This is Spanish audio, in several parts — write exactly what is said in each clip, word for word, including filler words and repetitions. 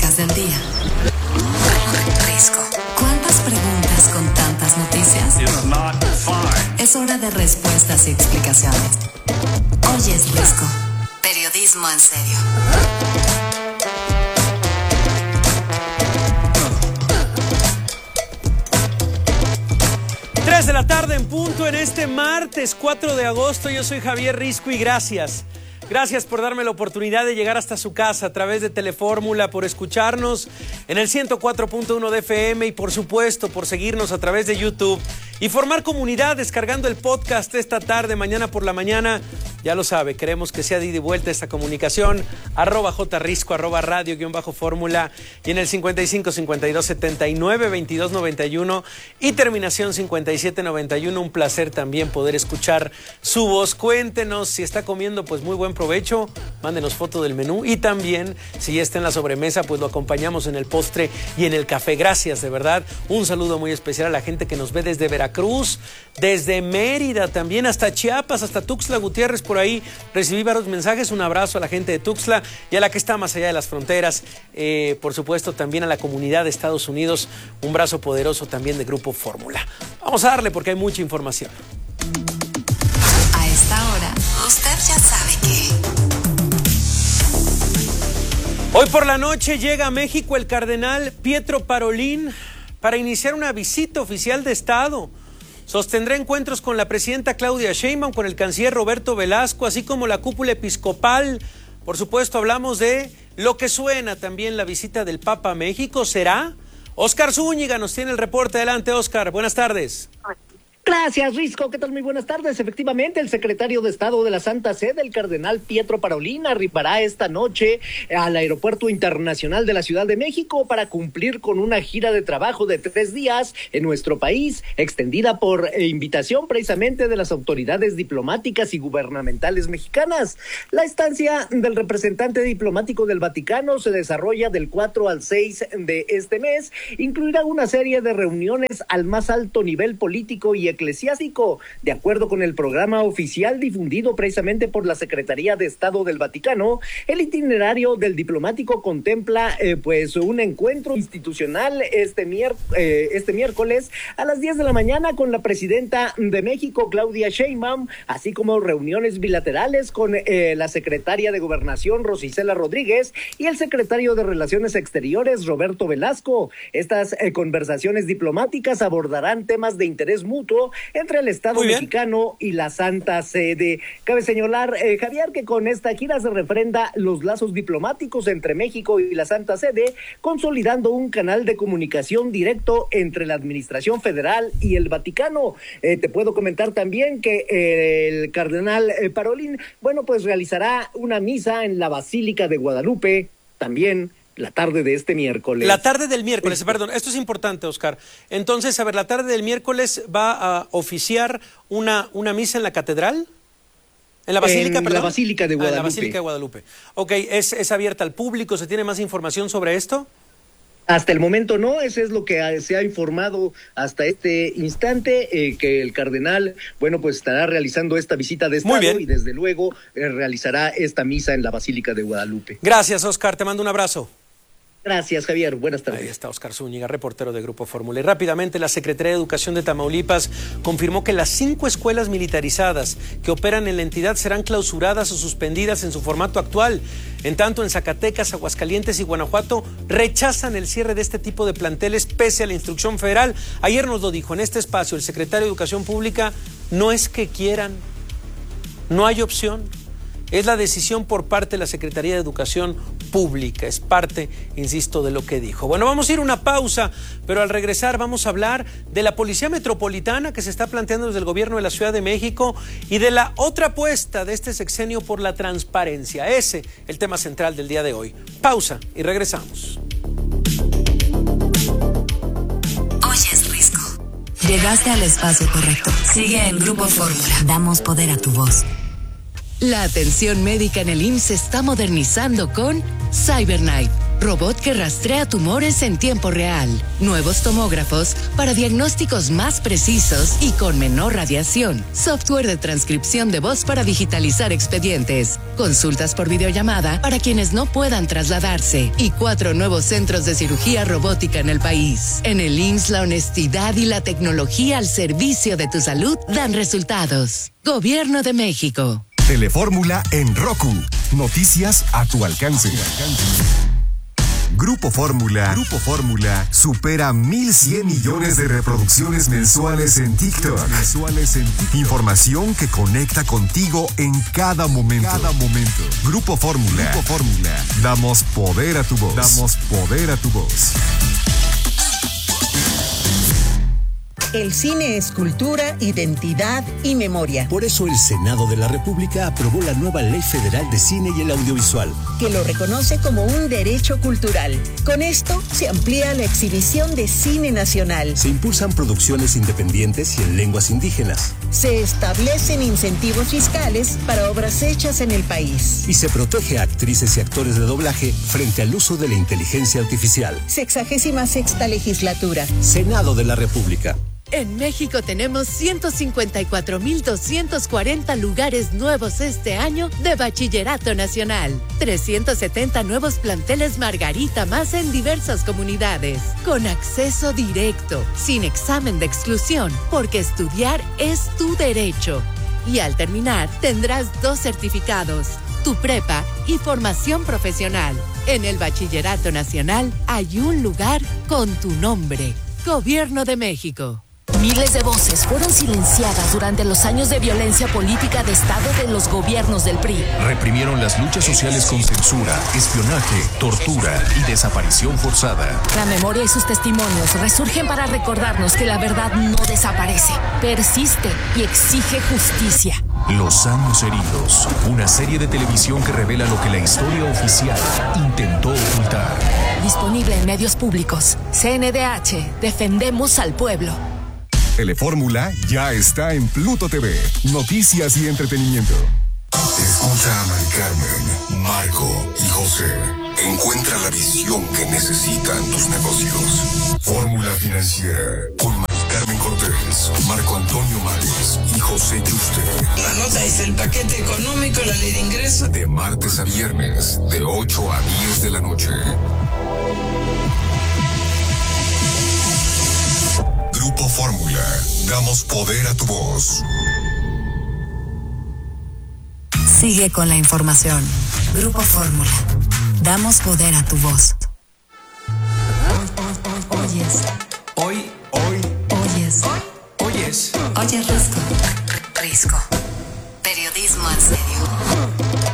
podcast del día. Risco. ¿Cuántas preguntas con tantas noticias? It's not fine. Es hora de respuestas y explicaciones. Hoy es Risco. Periodismo en serio. tres de la tarde en punto en este martes cuatro de agosto. Yo soy Javier Risco y gracias. Gracias por darme la oportunidad de llegar hasta su casa a través de Telefórmula, por escucharnos en el ciento cuatro punto uno de F M y por supuesto por seguirnos a través de YouTube y formar comunidad descargando el podcast esta tarde, mañana por la mañana. Ya lo sabe, queremos que sea de ida y vuelta esta comunicación, arroba jrisco, arroba radio, guión bajo fórmula, y en el cincuenta y cinco, cincuenta y dos, setenta y nueve, veintidós, noventa y uno y terminación cincuenta y siete, noventa y uno. Un placer también poder escuchar su voz. Cuéntenos si está comiendo, pues muy buen provecho, mándenos foto del menú, y también si ya está en la sobremesa, pues lo acompañamos en el postre y en el café. Gracias, de verdad. Un saludo muy especial a la gente que nos ve desde Veracruz, desde Mérida, también hasta Chiapas, hasta Tuxtla Gutiérrez. Por ahí recibí varios mensajes. Un abrazo a la gente de Tuxtla y a la que está más allá de las fronteras. Eh, por supuesto, también a la comunidad de Estados Unidos. Un abrazo poderoso también de Grupo Fórmula. Vamos a darle porque hay mucha información. A esta hora, usted ya sabe que... Hoy por la noche llega a México el cardenal Pietro Parolin para iniciar una visita oficial de Estado. Sostendrá encuentros con la presidenta Claudia Sheinbaum, con el canciller Roberto Velasco, así como la cúpula episcopal. Por supuesto, hablamos de lo que suena también la visita del Papa a México. ¿Será? Óscar Zúñiga nos tiene el reporte. Adelante, Óscar. Buenas tardes. Gracias, Risco. ¿Qué tal? Muy buenas tardes. Efectivamente, el secretario de Estado de la Santa Sede, el cardenal Pietro Parolin, arribará esta noche al Aeropuerto Internacional de la Ciudad de México para cumplir con una gira de trabajo de tres días en nuestro país, extendida por invitación precisamente de las autoridades diplomáticas y gubernamentales mexicanas. La estancia del representante diplomático del Vaticano se desarrolla del cuatro al seis de este mes. Incluirá una serie de reuniones al más alto nivel político y eclesiástico, de acuerdo con el programa oficial difundido precisamente por la Secretaría de Estado del Vaticano. El itinerario del diplomático contempla eh, pues un encuentro institucional este, mier eh, este miércoles a las diez de la mañana con la presidenta de México, Claudia Sheinbaum, así como reuniones bilaterales con eh, la secretaria de Gobernación, Rosicela Rodríguez, y el secretario de Relaciones Exteriores, Roberto Velasco. Estas eh, conversaciones diplomáticas abordarán temas de interés mutuo entre el Estado mexicano y la Santa Sede. Cabe señalar, eh, Javier, que con esta gira se refrenda los lazos diplomáticos entre México y la Santa Sede, consolidando un canal de comunicación directo entre la Administración Federal y el Vaticano. Eh, te puedo comentar también que eh, el cardenal eh, Parolin, bueno, pues realizará una misa en la Basílica de Guadalupe, también la tarde de este miércoles. La tarde del miércoles, sí. Perdón, esto es importante, Óscar. Entonces, a ver, la tarde del miércoles va a oficiar una, una misa en la catedral. ¿En la Basílica, en perdón? la Basílica de Guadalupe. Ah, en la Basílica de Guadalupe. Ok, ¿es, ¿es abierta al público? ¿Se tiene más información sobre esto? Hasta el momento no, eso es lo que se ha informado hasta este instante, eh, que el cardenal, bueno, pues estará realizando esta visita de Estado y desde luego eh, realizará esta misa en la Basílica de Guadalupe. Gracias, Óscar, te mando un abrazo. Gracias, Javier. Buenas tardes. Ahí está Óscar Zúñiga, reportero de Grupo Fórmula. Y rápidamente, la Secretaría de Educación de Tamaulipas confirmó que las cinco escuelas militarizadas que operan en la entidad serán clausuradas o suspendidas en su formato actual. En tanto, en Zacatecas, Aguascalientes y Guanajuato rechazan el cierre de este tipo de planteles pese a la instrucción federal. Ayer nos lo dijo en este espacio el secretario de Educación Pública: no es que quieran, no hay opción. Es la decisión por parte de la Secretaría de Educación Pública. Es parte, insisto, de lo que dijo. Bueno, vamos a ir a una pausa, pero al regresar vamos a hablar de la Policía Metropolitana que se está planteando desde el gobierno de la Ciudad de México y de la otra apuesta de este sexenio por la transparencia. Ese es el tema central del día de hoy. Pausa y regresamos. Hoy es Risco. Llegaste al espacio correcto. Sigue en Grupo Fórmula. Damos poder a tu voz. La atención médica en el I M S S se está modernizando con CyberKnife. robot que rastrea tumores en tiempo real, nuevos tomógrafos para diagnósticos más precisos y con menor radiación, software de transcripción de voz para digitalizar expedientes, consultas por videollamada para quienes no puedan trasladarse y cuatro nuevos centros de cirugía robótica en el país. En el I M S S, la honestidad y la tecnología al servicio de tu salud dan resultados. Gobierno de México. Telefórmula en Roku. Noticias a tu alcance. Grupo Fórmula. Grupo Fórmula supera mil cien millones de reproducciones mensuales en TikTok. Mensuales en TikTok. Información que conecta contigo en cada momento. Cada momento. Grupo Fórmula. Grupo Fórmula. Damos poder a tu voz. Damos poder a tu voz. El cine es cultura, identidad y memoria. Por eso el Senado de la República aprobó la nueva Ley Federal de Cine y el Audiovisual, que lo reconoce como un derecho cultural. Con esto se amplía la exhibición de cine nacional. Se impulsan producciones independientes y en lenguas indígenas. Se establecen incentivos fiscales para obras hechas en el país. Y se protege a actrices y actores de doblaje frente al uso de la inteligencia artificial. Sexagésima sexta legislatura. Senado de la República. En México tenemos ciento cincuenta y cuatro mil doscientos cuarenta lugares nuevos este año de Bachillerato Nacional. trescientos setenta nuevos planteles Margarita más en diversas comunidades. Con acceso directo, sin examen de exclusión, porque estudiar es tu derecho. Y al terminar, tendrás dos certificados, tu prepa y formación profesional. En el Bachillerato Nacional hay un lugar con tu nombre. Gobierno de México. Miles de voces fueron silenciadas durante los años de violencia política de Estado de los gobiernos del P R I. Reprimieron las luchas sociales con censura, espionaje, tortura y desaparición forzada. La memoria y sus testimonios resurgen para recordarnos que la verdad no desaparece, persiste y exige justicia. Los años heridos, una serie de televisión que revela lo que la historia oficial intentó ocultar. Disponible en medios públicos. C N D H, defendemos al pueblo. Telefórmula ya está en Pluto T V. Noticias y entretenimiento. Escucha a Mari Carmen, Marco y José. Encuentra la visión que necesitan tus negocios. Fórmula Financiera con Mari Carmen Cortés, Marco Antonio Mares y José Yuste. La nota es el paquete económico, la ley de ingresos. De martes a viernes, de ocho a diez de la noche. Grupo Fórmula. Damos poder a tu voz. Sigue con la información. Grupo Fórmula. Damos poder a tu voz. Oyes. Hoy, hoy, Oyes. oyes. Oyes Risco. Risco. Periodismo en serio.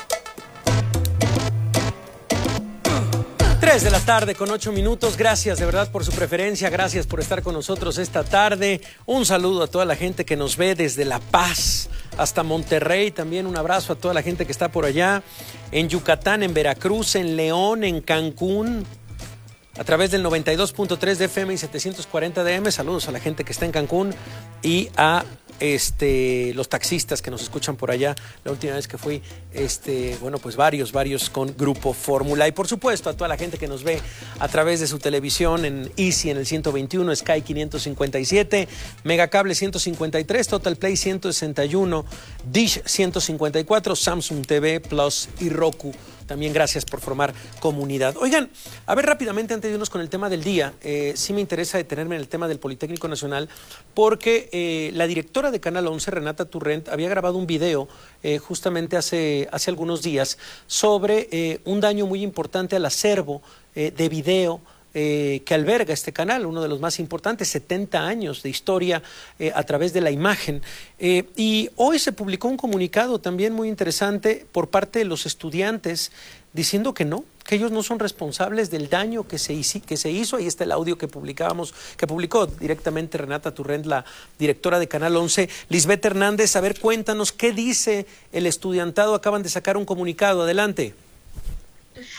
tres de la tarde con ocho minutos. Gracias de verdad por su preferencia. Gracias por estar con nosotros esta tarde. Un saludo a toda la gente que nos ve desde La Paz hasta Monterrey. También un abrazo a toda la gente que está por allá. En Yucatán, en Veracruz, en León, en Cancún. A través del noventa y dos punto tres de F M y setecientos cuarenta de A M. Saludos a la gente que está en Cancún y a este, los taxistas que nos escuchan por allá. La última vez que fui, este, bueno, pues varios, varios con Grupo Fórmula. Y por supuesto a toda la gente que nos ve a través de su televisión en Easy en el ciento veintiuno, Sky quinientos cincuenta y siete, Megacable ciento cincuenta y tres, Total Play ciento sesenta y uno, Dish ciento cincuenta y cuatro, Samsung T V Plus y Roku. También gracias por formar comunidad. Oigan, a ver rápidamente antes de irnos con el tema del día, eh, sí me interesa detenerme en el tema del Politécnico Nacional porque eh, la directora de Canal once, Renata Turrent, había grabado un video eh, justamente hace, hace algunos días sobre eh, un daño muy importante al acervo eh, de video Eh, que alberga este canal, uno de los más importantes, setenta años de historia eh, a través de la imagen. Eh, y hoy se publicó un comunicado también muy interesante por parte de los estudiantes diciendo que no, que ellos no son responsables del daño que se, hizo, que se hizo. Ahí está el audio que publicábamos, que publicó directamente Renata Turrent, la directora de Canal once. Lisbeth Hernández, a ver, cuéntanos qué dice el estudiantado. Acaban de sacar un comunicado, adelante.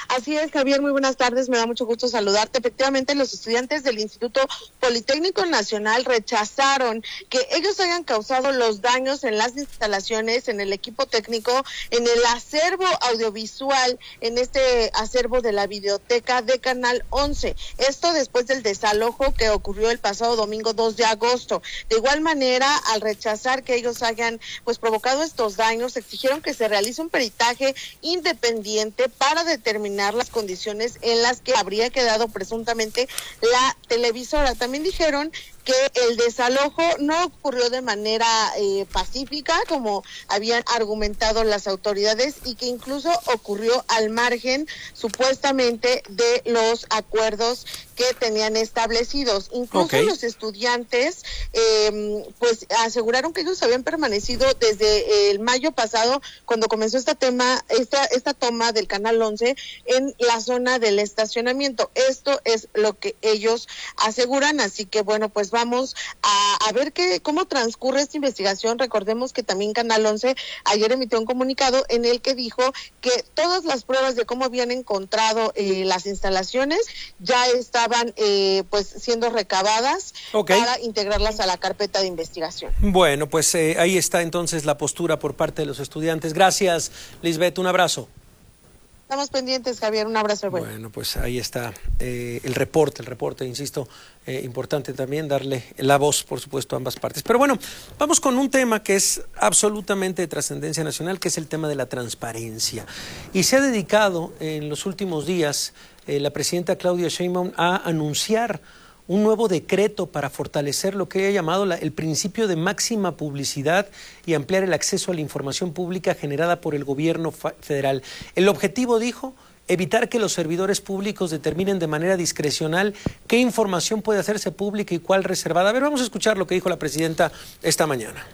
Así es, Javier, muy buenas tardes, me da mucho gusto saludarte. Efectivamente, los estudiantes del Instituto Politécnico Nacional rechazaron que ellos hayan causado los daños en las instalaciones, en el equipo técnico, en el acervo audiovisual, en este acervo de la videoteca de Canal once. Esto después del desalojo que ocurrió el pasado domingo dos de agosto. De igual manera, al rechazar que ellos hayan pues provocado estos daños, exigieron que se realice un peritaje independiente para determinar las condiciones en las que habría quedado presuntamente la televisora. También dijeron que el desalojo no ocurrió de manera eh, pacífica, como habían argumentado las autoridades, y que incluso ocurrió al margen, supuestamente, de los acuerdos que tenían establecidos. Incluso okay. los estudiantes, eh, pues, aseguraron que ellos habían permanecido desde el mayo pasado, cuando comenzó esta tema, esta, esta toma del Canal once, en la zona del estacionamiento. Esto es lo que ellos aseguran, así que, bueno, pues vamos a, a ver qué, cómo transcurre esta investigación. Recordemos que también Canal once ayer emitió un comunicado en el que dijo que todas las pruebas de cómo habían encontrado eh, las instalaciones ya estaban eh, pues siendo recabadas okay. para integrarlas a la carpeta de investigación. Bueno, pues eh, ahí está entonces la postura por parte de los estudiantes. Gracias, Lisbeth, un abrazo. Estamos pendientes, Javier, un abrazo. Bueno, bueno pues ahí está eh, el reporte, el reporte, insisto, eh, importante también darle la voz, por supuesto, a ambas partes. Pero bueno, vamos con un tema que es absolutamente de trascendencia nacional, que es el tema de la transparencia. Y se ha dedicado en los últimos días eh, la presidenta Claudia Sheinbaum a anunciar un nuevo decreto para fortalecer lo que ella ha llamado la, el principio de máxima publicidad y ampliar el acceso a la información pública generada por el gobierno federal. El objetivo, dijo, evitar que los servidores públicos determinen de manera discrecional qué información puede hacerse pública y cuál reservada. A ver, vamos a escuchar lo que dijo la presidenta esta mañana.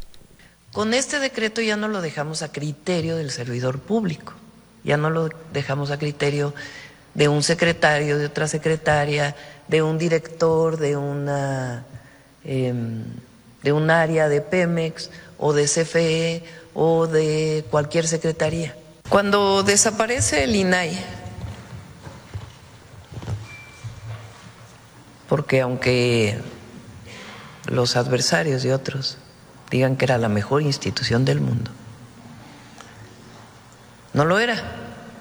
Con este decreto ya no lo dejamos a criterio del servidor público, ya no lo dejamos a criterio de un secretario, de otra secretaria, de un director, de una eh, de un área de Pemex o de C F E o de cualquier secretaría. Cuando desaparece el I N A I, porque aunque los adversarios y otros digan que era la mejor institución del mundo, no lo era.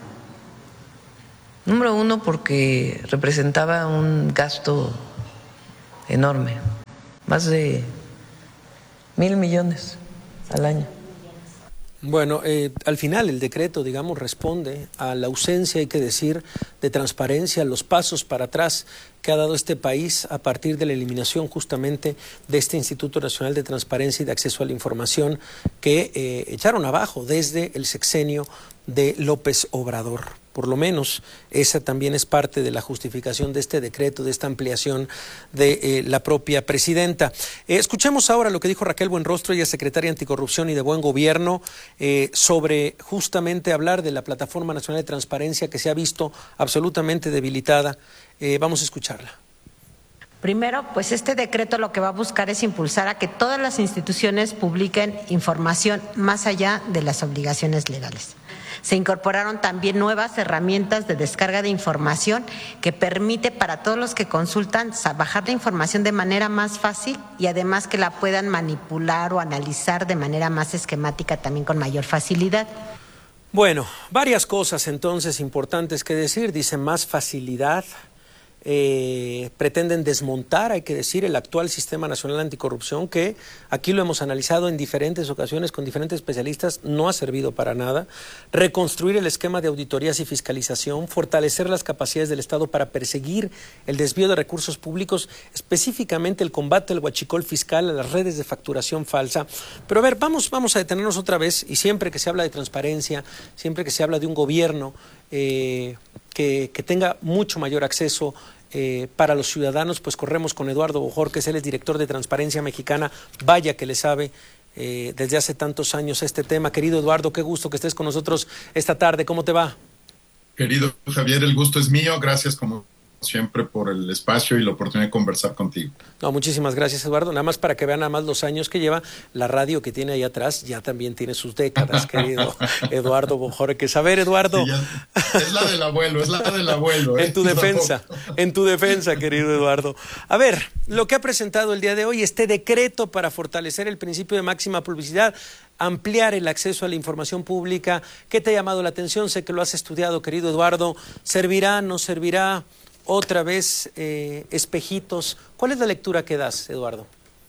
Número uno, porque representaba un gasto enorme, más de mil millones al año. Bueno, eh, al final el decreto, digamos, responde a la ausencia, hay que decir, de transparencia, los pasos para atrás que ha dado este país a partir de la eliminación justamente de este Instituto Nacional de Transparencia y de Acceso a la Información que eh, echaron abajo desde el sexenio de López Obrador. Por lo menos esa también es parte de la justificación de este decreto, de esta ampliación de eh, la propia presidenta. Eh, escuchemos ahora lo que dijo Raquel Buenrostro, ella es secretaria Anticorrupción y de Buen Gobierno, eh, sobre justamente hablar de la Plataforma Nacional de Transparencia que se ha visto absolutamente debilitada. Eh, vamos a escucharla. Primero, pues este decreto lo que va a buscar es impulsar a que todas las instituciones publiquen información más allá de las obligaciones legales. Se incorporaron también nuevas herramientas de descarga de información que permite para todos los que consultan bajar la información de manera más fácil y además que la puedan manipular o analizar de manera más esquemática también con mayor facilidad. Bueno, varias cosas entonces importantes que decir. Dice más facilidad. Eh, pretenden desmontar, hay que decir, el actual Sistema Nacional Anticorrupción, que aquí lo hemos analizado en diferentes ocasiones con diferentes especialistas, no ha servido para nada. Reconstruir el esquema de auditorías y fiscalización, fortalecer las capacidades del Estado para perseguir el desvío de recursos públicos, específicamente el combate al huachicol fiscal, a las redes de facturación falsa. Pero a ver, vamos, vamos a detenernos otra vez, y siempre que se habla de transparencia, siempre que se habla de un gobierno eh, que, que tenga mucho mayor acceso Eh, para los ciudadanos, pues corremos con Eduardo Bojorquez, él es director de Transparencia Mexicana, vaya que le sabe eh, desde hace tantos años este tema. Querido Eduardo, qué gusto que estés con nosotros esta tarde, ¿cómo te va? Querido Javier, el gusto es mío, gracias como siempre, por el espacio y la oportunidad de conversar contigo. No, muchísimas gracias, Eduardo. Nada más para que vean nada más los años que lleva, la radio que tiene ahí atrás ya también tiene sus décadas, querido Eduardo Bojorquez. A ver, Eduardo. Sí, ya, es la del abuelo, es la del abuelo. ¿eh? En tu defensa, en tu defensa, querido Eduardo. A ver, lo que ha presentado el día de hoy, este decreto para fortalecer el principio de máxima publicidad, ampliar el acceso a la información pública. ¿Qué te ha llamado la atención? Sé que lo has estudiado, querido Eduardo. ¿Servirá, no servirá? Otra vez, eh, espejitos. ¿Cuál es la lectura que das, Eduardo?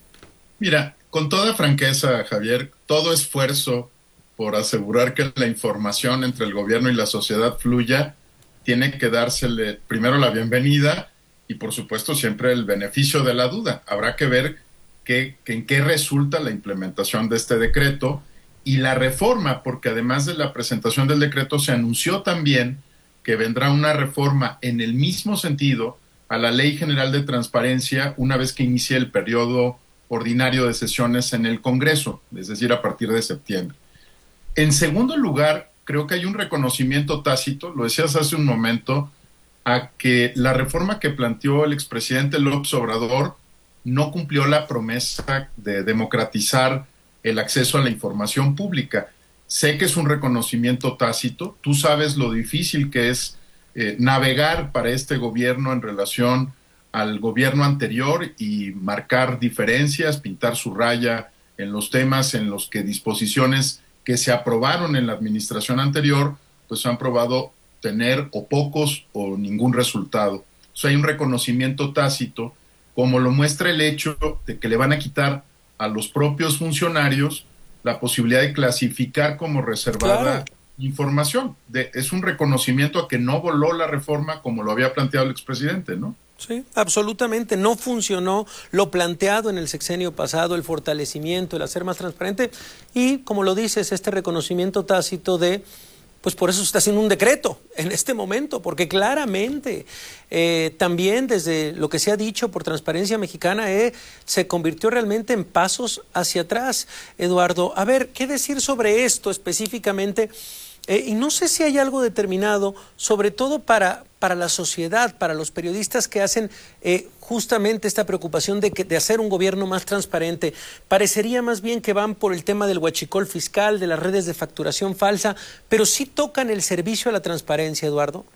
Mira, con toda franqueza, Javier, todo esfuerzo por asegurar que la información entre el gobierno y la sociedad fluya, tiene que dársele primero la bienvenida y, por supuesto, siempre el beneficio de la duda. Habrá que ver que, que en qué resulta la implementación de este decreto y la reforma, porque además de la presentación del decreto se anunció también que vendrá una reforma en el mismo sentido a la Ley General de Transparencia una vez que inicie el periodo ordinario de sesiones en el Congreso, es decir, a partir de septiembre. En segundo lugar, creo que hay un reconocimiento tácito, lo decías hace un momento, a que la reforma que planteó el expresidente López Obrador no cumplió la promesa de democratizar el acceso a la información pública. Sé que es un reconocimiento tácito, tú sabes lo difícil que es eh, navegar para este gobierno en relación al gobierno anterior y marcar diferencias, pintar su raya en los temas en los que disposiciones que se aprobaron en la administración anterior, pues han probado tener o pocos o ningún resultado. O sea, hay un reconocimiento tácito, como lo muestra el hecho de que le van a quitar a los propios funcionarios la posibilidad de clasificar como reservada claro. información. De, es un reconocimiento a que no voló la reforma como lo había planteado el expresidente, ¿no? Sí, absolutamente. No funcionó lo planteado en el sexenio pasado, el fortalecimiento, el hacer más transparente y, como lo dices, este reconocimiento tácito de, pues por eso se está haciendo un decreto en este momento, porque claramente eh, también desde lo que se ha dicho por Transparencia Mexicana eh, se convirtió realmente en pasos hacia atrás. Eduardo, a ver, ¿qué decir sobre esto específicamente? Eh, y no sé si hay algo determinado, sobre todo para, para la sociedad, para los periodistas que hacen eh, justamente esta preocupación de, que, de hacer un gobierno más transparente. Parecería más bien que van por el tema del huachicol fiscal, de las redes de facturación falsa, pero sí tocan el servicio a la transparencia, Eduardo.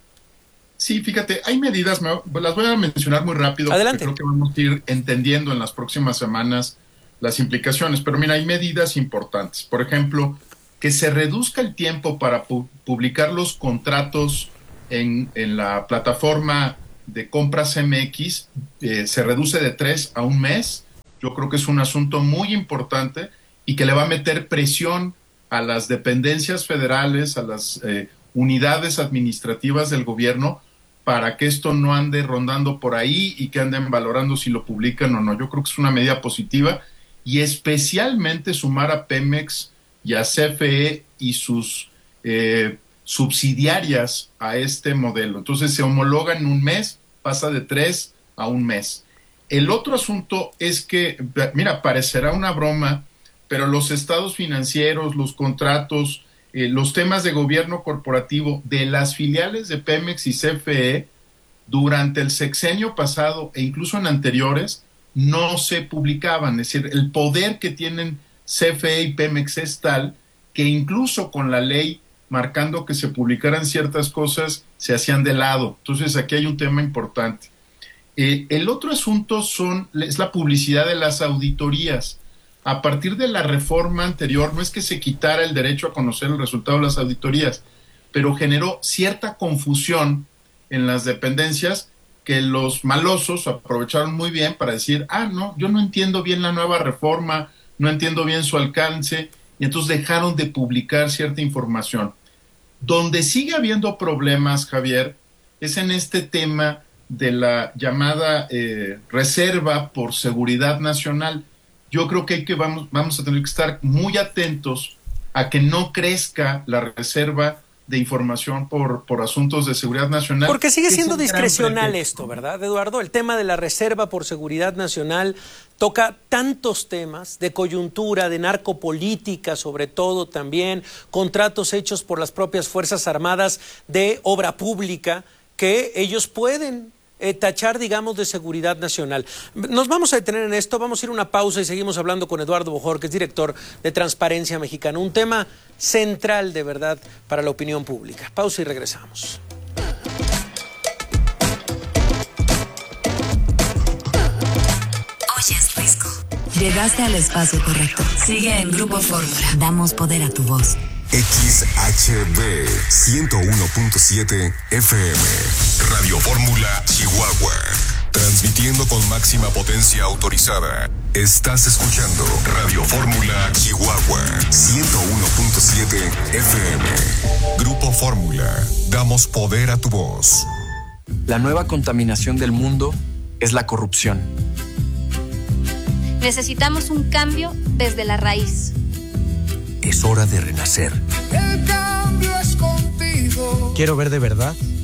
Sí, fíjate, hay medidas, me, las voy a mencionar muy rápido. Adelante. Porque creo que vamos a ir entendiendo en las próximas semanas las implicaciones, pero mira, hay medidas importantes. Por ejemplo, que se reduzca el tiempo para pu publicar los contratos en, en la plataforma de compras M X, eh, se reduce de tres a un mes. Yo creo que es un asunto muy importante y que le va a meter presión a las dependencias federales, a las eh, unidades administrativas del gobierno, para que esto no ande rondando por ahí y que anden valorando si lo publican o no. Yo creo que es una medida positiva y especialmente sumar a Pemex y a C F E y sus eh, subsidiarias a este modelo. Entonces se homologa en un mes, pasa de tres a un mes. El otro asunto es que, mira, parecerá una broma, pero los estados financieros, los contratos, eh, los temas de gobierno corporativo de las filiales de Pemex y C F E durante el sexenio pasado e incluso en anteriores no se publicaban. Es decir, el poder que tienen C F E y Pemex es tal que incluso con la ley marcando que se publicaran ciertas cosas se hacían de lado. Entonces aquí hay un tema importante. Eh, el otro asunto son, es la publicidad de las auditorías. A partir de la reforma anterior no es que se quitara el derecho a conocer el resultado de las auditorías, pero generó cierta confusión en las dependencias que los malosos aprovecharon muy bien para decir, ah, no, yo no entiendo bien la nueva reforma, no entiendo bien su alcance, y entonces dejaron de publicar cierta información. Donde sigue habiendo problemas, Javier, es en este tema de la llamada eh, reserva por seguridad nacional. Yo creo que, hay que vamos, vamos a tener que estar muy atentos a que no crezca la reserva de información por, por asuntos de seguridad nacional. Porque sigue siendo discrecional esto, ¿verdad, Eduardo? El tema de la reserva por seguridad nacional toca tantos temas de coyuntura, de narcopolítica, sobre todo también, contratos hechos por las propias Fuerzas Armadas de obra pública, que ellos pueden eh, tachar, digamos, de seguridad nacional. Nos vamos a detener en esto, vamos a ir a una pausa y seguimos hablando con Eduardo Bojor, que es director de Transparencia Mexicana, un tema central de verdad para la opinión pública. Pausa y regresamos. Oyes Risco. Llegaste al espacio correcto. Sigue en Grupo Fórmula. Damos poder a tu voz. X H B ciento uno punto siete F M. Radio Fórmula Chihuahua. Transmitiendo con máxima potencia autorizada. Estás escuchando Radio Fórmula Chihuahua. ciento uno punto siete F M. Grupo Fórmula. Damos poder a tu voz. La nueva contaminación del mundo es la corrupción. Necesitamos un cambio desde la raíz. Es hora de renacer. El cambio es contigo. Quiero ver de verdad